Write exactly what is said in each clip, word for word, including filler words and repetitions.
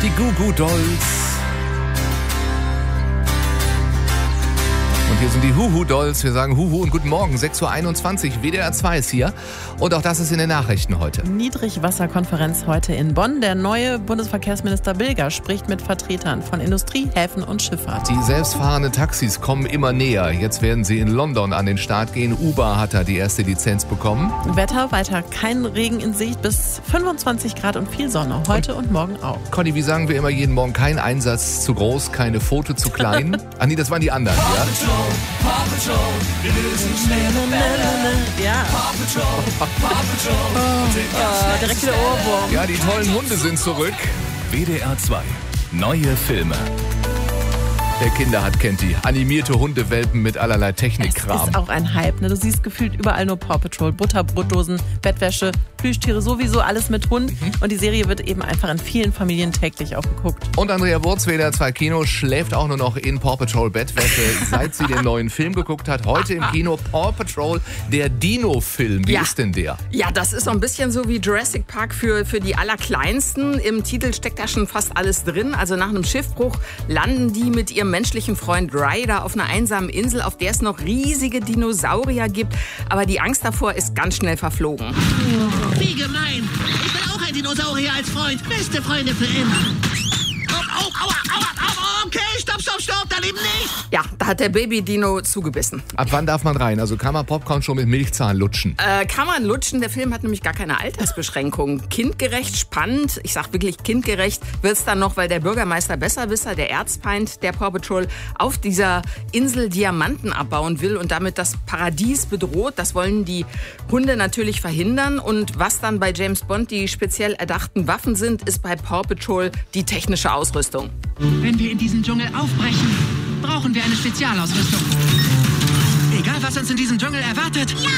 Die Goo Goo Dolls. Und hier sind die Huhu Dolls. Wir sagen Huhu und guten Morgen. sechs Uhr einundzwanzig, W D R zwei ist hier. Und auch das ist in den Nachrichten heute. Niedrigwasserkonferenz heute in Bonn. Der neue Bundesverkehrsminister Bilger spricht mit Vertretern von Industrie, Häfen und Schifffahrt. Die selbstfahrenden Taxis kommen immer näher. Jetzt werden sie in London an den Start gehen. Uber hat da die erste Lizenz bekommen. Wetter weiter kein Regen in Sicht, bis fünfundzwanzig Grad und viel Sonne. Heute und, und morgen auch. Conny, wie sagen wir immer jeden Morgen, kein Einsatz zu groß, keine Foto zu klein. Ach nee, das waren die anderen, ja? Paw Patrol, wir lösen schwere Fälle. Ja. Paw Patrol, Paw Patrol. Oh, direkt wieder Ohrwurm. Ja, die tollen Hunde sind zurück. W D R zwei. Neue Filme. Wer Kinder hat, kennt die. Animierte Hundewelpen mit allerlei Technikkram. Es ist auch ein Hype, ne? Du siehst gefühlt überall nur Paw Patrol, Butterbrotdosen, Bettwäsche, Plüschtiere, sowieso alles mit Hund. Mhm. Und die Serie wird eben einfach in vielen Familien täglich auch geguckt. Und Andrea Wurz, W D R zwei Kino, schläft auch nur noch in Paw Patrol Bettwäsche, seit sie den neuen Film geguckt hat. Heute im Kino Paw Patrol, der Dino-Film. Wie ja. ist denn der? Ja, das ist so ein bisschen so wie Jurassic Park für, für die Allerkleinsten. Im Titel steckt da schon fast alles drin. Also nach einem Schiffbruch landen die mit ihrem menschlichen Freund Ryder auf einer einsamen Insel, auf der es noch riesige Dinosaurier gibt. Aber die Angst davor ist ganz schnell verflogen. Wie gemein! Ich will auch ein Dinosaurier als Freund. Beste Freunde für immer. Oh, oh, aua, aua, aua, okay, stopp, stopp, stopp, da eben nicht. Ja, da hat der Baby-Dino zugebissen. Ab wann darf man rein? Also kann man Popcorn schon mit Milchzahn lutschen? Äh, kann man lutschen. Der Film hat nämlich gar keine Altersbeschränkung. Kindgerecht, spannend, ich sag wirklich kindgerecht, wird's dann noch, weil der Bürgermeister Besserwisser, der Erzfeind der Paw Patrol, auf dieser Insel Diamanten abbauen will und damit das Paradies bedroht. Das wollen die Hunde natürlich verhindern. Und was dann bei James Bond die speziell erdachten Waffen sind, ist bei Paw Patrol die technische Ausrüstung. Wenn wir in diesen Dschungel aufbrechen, brauchen wir eine Spezialausrüstung. Egal, was uns in diesem Dschungel erwartet. Ja!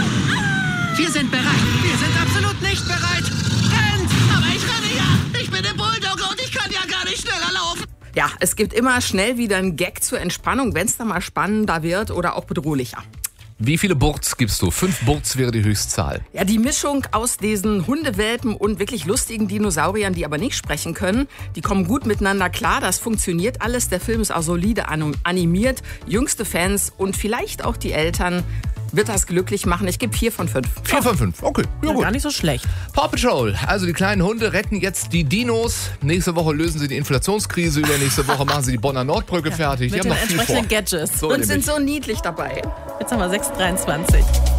Wir sind bereit. Wir sind absolut nicht bereit. Rennt! Aber ich renne ja. Ich bin der Bulldogger und ich kann ja gar nicht schneller laufen. Ja, es gibt immer schnell wieder einen Gag zur Entspannung, wenn es dann mal spannender wird oder auch bedrohlicher. Wie viele Burts gibst du? Fünf Burts wäre die Höchstzahl. Ja, die Mischung aus diesen Hundewelpen und wirklich lustigen Dinosauriern, die aber nicht sprechen können, die kommen gut miteinander klar. Das funktioniert alles. Der Film ist auch solide animiert. Jüngste Fans und vielleicht auch die Eltern wird das glücklich machen. Ich gebe vier von fünf. Vier von fünf, okay. Ja, Ja, gut. gar nicht so schlecht. Paw Patrol, also die kleinen Hunde retten jetzt die Dinos. Nächste Woche lösen sie die Inflationskrise. Übernächste Woche machen sie die Bonner Nordbrücke fertig. Die Mit haben den noch viel vor. entsprechenden Gadgets. So Und nämlich. sind so niedlich dabei. Jetzt haben wir sechs Uhr dreiundzwanzig.